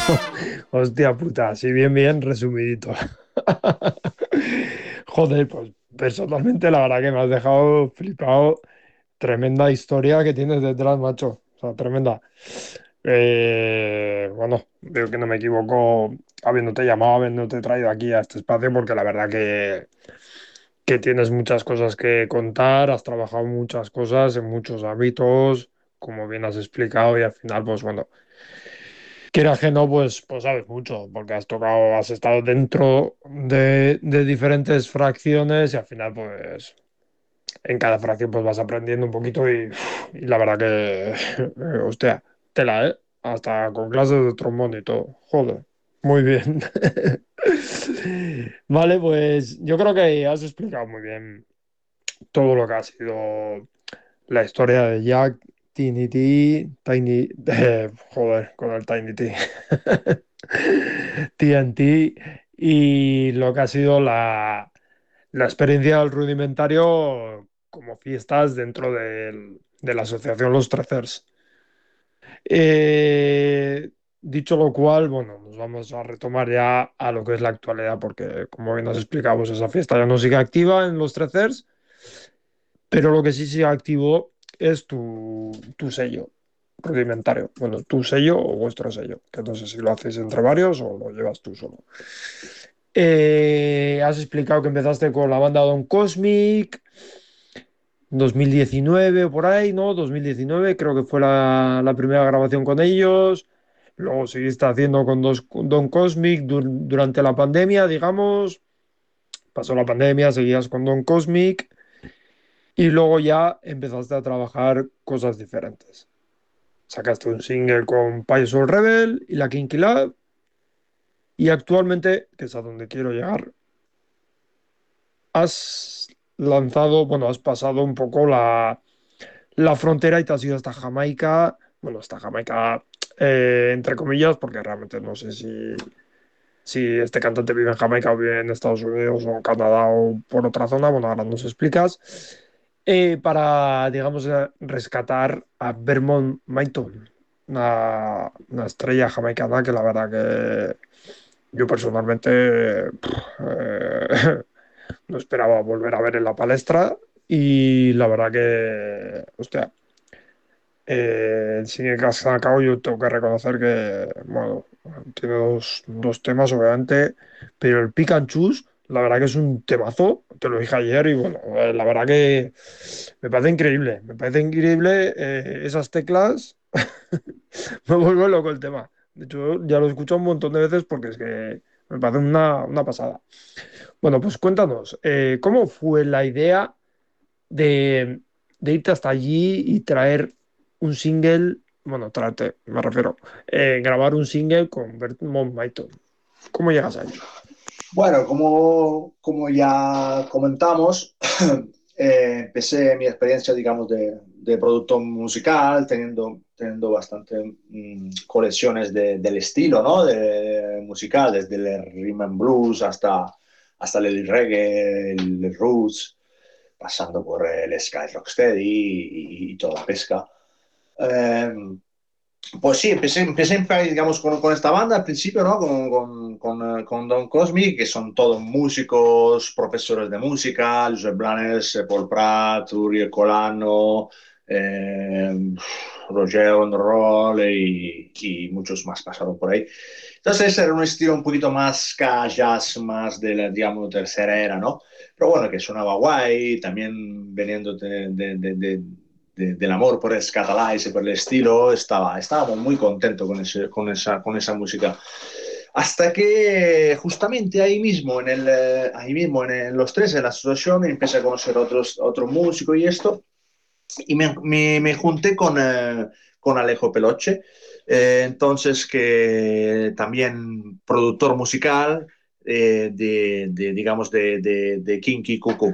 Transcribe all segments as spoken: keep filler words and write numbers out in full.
Hostia puta, sí, bien, bien, resumidito. Joder, pues personalmente la verdad que me has dejado flipado. Tremenda historia que tienes detrás, macho. O sea, tremenda. Eh, bueno, veo que no me equivoco habiéndote llamado, habiéndote traído aquí a este espacio, porque la verdad que, que tienes muchas cosas que contar, has trabajado muchas cosas en muchos ámbitos, como bien has explicado, y al final, pues bueno. Quieras que no, pues, pues sabes mucho, porque has tocado, has estado dentro de, de diferentes fracciones y al final, pues, en cada fracción pues vas aprendiendo un poquito y, y la verdad que, eh, hostia, tela, ¿eh? Hasta con clases de trombón y todo. Joder, muy bien. Vale, pues yo creo que has explicado muy bien todo lo que ha sido la historia de Jack, Tiny T, Tiny, eh, joder, con el Tiny T. T N T y lo que ha sido la, la experiencia del rudimentario como fiestas dentro del- de la asociación Los Trecers. Eh, dicho lo cual, bueno, nos vamos a retomar ya a lo que es la actualidad, porque como bien nos explicamos, esa fiesta ya no sigue activa en Los Trecers, pero lo que sí sigue activo es tu, tu sello rudimentario. Bueno, tu sello o vuestro sello, que no sé si lo hacéis entre varios o lo llevas tú solo. Eh, has explicado que empezaste con la banda Don Cosmic, dos mil diecinueve o por ahí, ¿no? dos mil diecinueve creo que fue la, la primera grabación con ellos. Luego seguiste haciendo con dos- con Don Cosmic dur- durante la pandemia, digamos. Pasó la pandemia, seguías con Don Cosmic y luego ya empezaste a trabajar cosas diferentes. Sacaste un single con Payo Soul Rebel y la Kinky Love y actualmente, que es a donde quiero llegar, has lanzado, bueno, has pasado un poco la, la frontera y te has ido hasta Jamaica, bueno, hasta Jamaica, eh, entre comillas, porque realmente no sé si, si este cantante vive en Jamaica o vive en Estados Unidos o Canadá o por otra zona, bueno, ahora nos explicas, eh, para, digamos, eh, rescatar a Vermont Mason, una, una estrella jamaicana que la verdad que yo personalmente pff, eh, no esperaba volver a ver en la palestra y la verdad que, hostia, eh, el cine que has sacado yo tengo que reconocer que, bueno, tiene dos, dos temas obviamente, pero el Pick and Choose, la verdad que es un temazo, te lo dije ayer y bueno, eh, la verdad que me parece increíble, me parece increíble eh, esas teclas, me vuelvo loco el tema. De hecho, ya lo he escuchado un montón de veces porque es que me parece una, una pasada. Bueno, pues cuéntanos, eh, ¿cómo fue la idea de, de irte hasta allí y traer un single, bueno, traerte, me refiero, eh, grabar un single con Bertmont Mason? ¿Cómo llegas ahí? Bueno, como, como ya comentamos, eh, empecé mi experiencia, digamos, de, de productor musical, teniendo, teniendo bastante mm, colecciones de- del estilo, ¿no? De, musical, desde el rhythm and blues hasta, hasta el reggae, el roots, pasando por el sky rocksteady y, y toda la pesca. Eh, pues sí, empecé, empecé digamos, con, con esta banda al principio, ¿no? Con, con, con, eh, con Don Cosmic, que son todos músicos, profesores de música, Josep Blanes, eh, Paul Prat, Uriel Colano, eh, Roger on the Roll y, y muchos más pasaron por ahí. Entonces era un estilo un poquito más ska, jazz, más de la, digamos, tercera era, ¿no? Pero bueno, que sonaba guay, también veniendo de, de, de, de de, del amor por el Scatalize, por el estilo, estaba, estábamos muy contentos con, ese, con, esa, con esa música. Hasta que justamente ahí mismo, en el, eh, ahí mismo en, el, los tres, en la asociación, empecé a conocer otros, otros músicos y esto, y me, me, me junté con, eh, con Alejo Peloche, eh, entonces que también productor musical eh, de, de, digamos, de, de, de Kinky Cuckoo.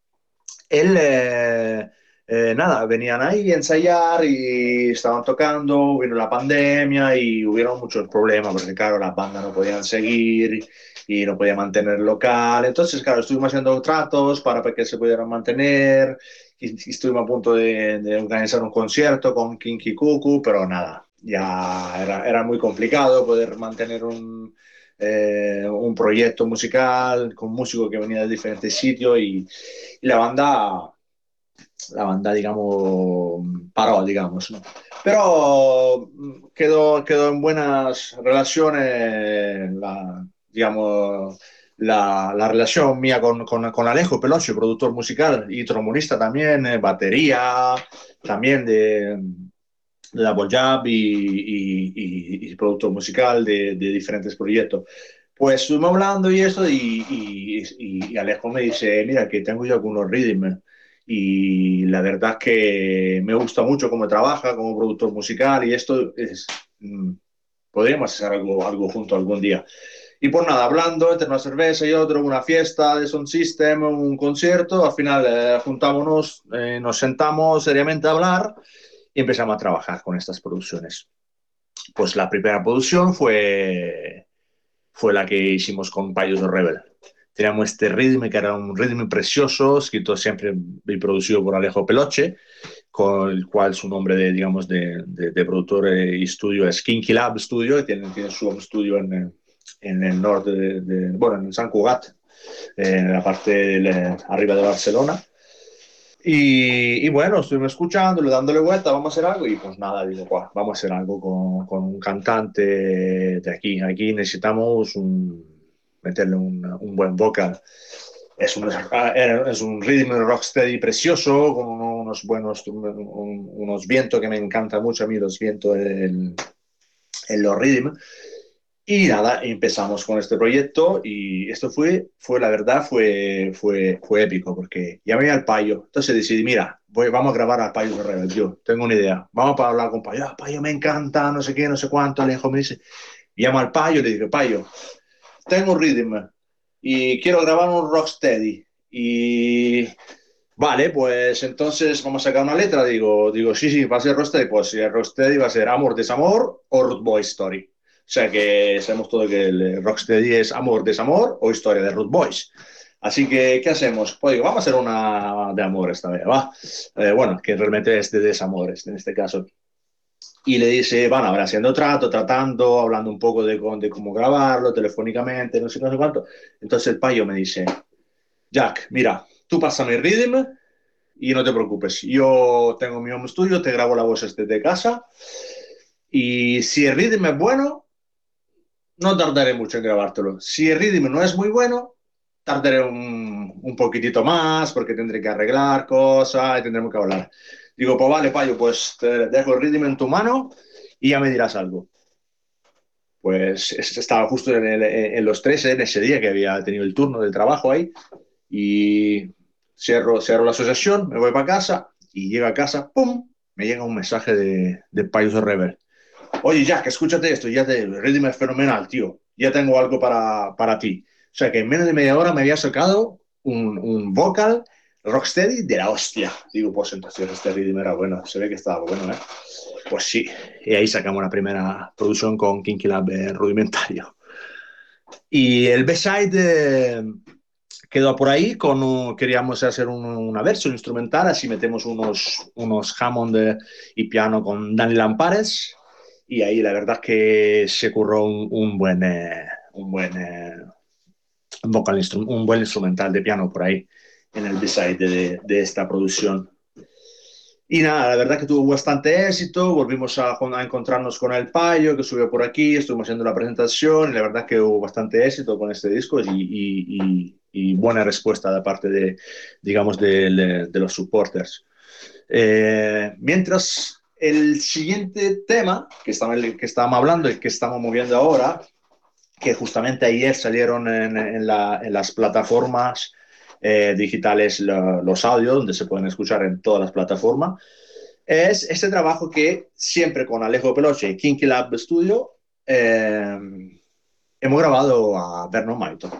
Él, eh, eh, nada, venían ahí a ensayar y estaban tocando, vino la pandemia y hubieron muchos problemas porque, claro, las bandas no podían seguir y no podían mantener el local. Entonces, claro, estuvimos haciendo tratos para que se pudieran mantener y, y estuvimos a punto de, de organizar un concierto con Kinky Cuckoo, pero nada, ya era, era muy complicado poder mantener un, eh, un proyecto musical con músicos que venían de diferentes sitios y, y la banda la banda, digamos, paró, digamos, ¿no? Pero mm, quedó, quedó en buenas relaciones, la, digamos, la, la relación mía con, con, con Alejo Pelosi, productor musical y trombonista también, eh, batería, también de, de Double Jab y, y, y, y productor musical de, de, diferentes proyectos. Pues estuvimos hablando y eso, y, y, y, Alejo me dice, mira, que tengo yo algunos rhythms y la verdad es que me gusta mucho cómo trabaja como productor musical y esto es, mmm, podríamos hacer algo, algo junto algún día. Y pues nada, hablando entre una cerveza y otro, una fiesta de Sound System, un concierto, al final eh, juntámonos, eh, nos sentamos seriamente a hablar y empezamos a trabajar con estas producciones. Pues la primera producción fue, fue la que hicimos con Payos Rebel. Teníamos este ritmo que era un ritmo precioso, escrito siempre y producido por Alejo Peloche, con el cual su nombre de, digamos, de, de, de productor y estudio es Kinky Lab Studio, que tiene, tiene su estudio en, en el norte de, de, bueno, en Sant Cugat, en la parte de, arriba de Barcelona. Y, y, bueno, estuvimos escuchándolo, dándole vuelta, vamos a hacer algo. Y pues nada, digo, vamos a hacer algo con, con un cantante de aquí. Aquí necesitamos un, meterle un, un buen vocal. Es un, es un ritmo rocksteady precioso, con unos buenos, un, unos vientos que me encantan mucho a mí, los vientos en, en los ritmos. Y nada, empezamos con este proyecto y esto fue, fue la verdad, fue, fue, fue épico porque llamé al Payo. Entonces decidí, mira, voy, vamos a grabar al Payo Rebel. Yo tengo una idea. Vamos a hablar con Payo. Ah, Payo me encanta, no sé qué, no sé cuánto. Le dijo, me dice, llamo al Payo, le dije, Payo, tengo un rhythm y quiero grabar un rocksteady. Y vale, pues entonces vamos a sacar una letra. Digo, digo sí, sí, va a ser rocksteady. Pues si el rocksteady va a ser Amor, Desamor o Root Boy Story. O sea que sabemos todo que el rocksteady es amor, desamor o historia de Root Boys. Así que, ¿qué hacemos? Pues digo, vamos a hacer una de amor esta vez, ¿va? Eh, bueno, que realmente es de desamores en este caso. Y le dice, van ahora haciendo trato, tratando, hablando un poco de, de cómo grabarlo telefónicamente, no sé, no sé cuánto. Entonces el payo me dice, Jack, mira, tú pásame el rhythm y no te preocupes. Yo tengo mi home studio, te grabo la voz desde casa y si el rhythm es bueno, no tardaré mucho en grabártelo. Si el ritmo no es muy bueno, tardaré un, un poquitito más porque tendré que arreglar cosas y tendremos que hablar. Digo, pues vale, payo, pues te dejo el ritmo en tu mano y ya me dirás algo. Pues estaba justo en, el, en los tres en ese día que había tenido el turno del trabajo ahí y cierro, cierro la asociación, me voy para casa y llego a casa, ¡pum! Me llega un mensaje de, de Payos Rebel. Oye, Jack, escúchate esto, ya te, el ritmo es fenomenal, tío. Ya tengo algo para, para ti. O sea que en menos de media hora me había sacado un, un vocal rocksteady de la hostia. Digo, pues entonces este ritmo era bueno, se ve que estaba bueno, ¿eh? Pues sí, y ahí sacamos la primera producción con Kinky Lab eh, rudimentario. Y el B-side eh, quedó por ahí, con un, queríamos hacer un, una versión instrumental, así metemos unos, unos Hammond eh, y piano con Dani Lampares, y ahí la verdad es que se curró un, un buen, eh, un buen eh, vocal instru un buen instrumental de piano por ahí, en el B-side de, de esta producción. Y nada, la verdad que tuvo bastante éxito, volvimos a, a, encontrarnos con el Payo, que subió por aquí, estuvimos haciendo la presentación, y la verdad que hubo bastante éxito con este disco y, y, y, y buena respuesta de parte de, digamos, de, de los supporters. Eh, mientras el siguiente tema que, estamos, que estábamos hablando y que estamos moviendo ahora, que justamente ayer salieron en, en, la, en las plataformas eh, digitales lo, los audios, donde se pueden escuchar en todas las plataformas, es este trabajo que siempre con Alejo Peloche y Kinky Lab Studio eh, hemos grabado a Vernon Maito.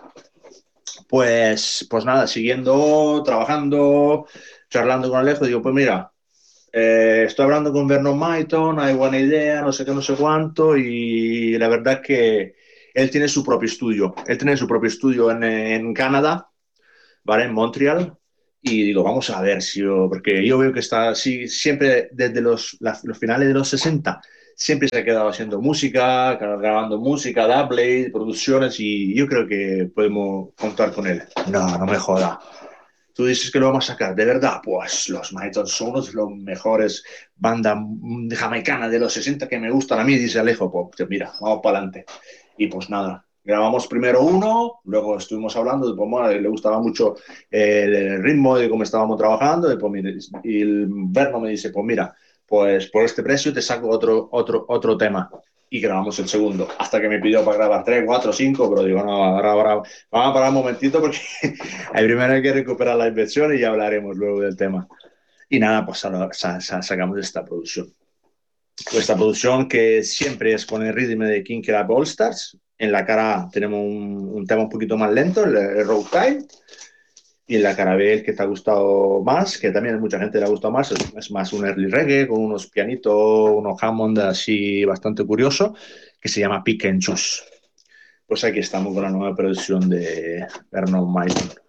Pues, pues nada, siguiendo, trabajando, charlando con Alejo, digo, pues mira, eh, estoy hablando con Vernon Maiton, hay buena idea, no sé qué, no sé cuánto, y la verdad es que él tiene su propio estudio. Él tiene su propio estudio en, en Canadá, ¿vale? En Montreal. Y digo, vamos a ver si yo, porque yo veo que está así, siempre desde los, la, los finales de los sesenta, siempre se ha quedado haciendo música, grabando música, dubplate, producciones, y yo creo que podemos contar con él. No, no me joda. Tú dices que lo vamos a sacar, de verdad, pues los Maitons son uno de los mejores bandas jamaicanas de los sesenta que me gustan a mí, dice Alejo. Pues mira, vamos para adelante. Y pues nada, grabamos primero uno, luego estuvimos hablando, de, pues, bueno, le gustaba mucho eh, el ritmo de cómo estábamos trabajando, y, pues, mira, y el Berno me dice, pues mira, pues por este precio te saco otro, otro, otro tema. Y grabamos el segundo, hasta que me pidió para grabar tres, cuatro, cinco, pero digo, no, ahora, ahora vamos a parar un momentito porque hay primero hay que recuperar la inversión y ya hablaremos luego del tema. Y nada, pues ahora sacamos esta producción. Esta producción que siempre es con el ritmo de King Crab All Stars. En la cara A tenemos un, un tema un poquito más lento, el, el Road Time. Y en la cara B, el que te ha gustado más, que también a mucha gente le ha gustado más, es, es más un early reggae con unos pianitos, unos Hammond así bastante curioso, que se llama Pick and Choose. Pues aquí estamos con la nueva producción de Vernon Mason.